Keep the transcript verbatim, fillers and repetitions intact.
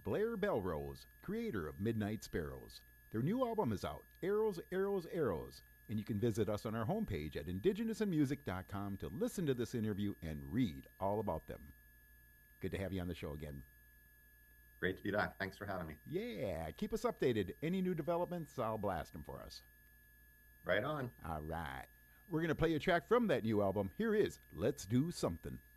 Blair Belrose, creator of Midnight Sparrows. Their new album is out, Arrows, Arrows, Arrows, and you can visit us on our homepage at indigenous in music dot com to listen to this interview and read all about them. Good to have you on the show again. Great to be back. Thanks for having me. Yeah, keep us updated. Any new developments, I'll blast them for us. Right on. All right. We're going to play a track from that new album. Here is Let's Do Something.